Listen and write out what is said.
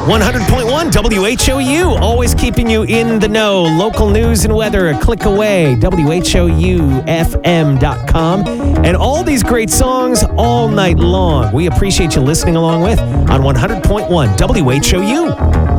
100.1 WHOU, always keeping you in the know. Local news and weather a click away. WHOUFM.com. And all these great songs all night long. We appreciate you listening along with on 100.1 WHOU.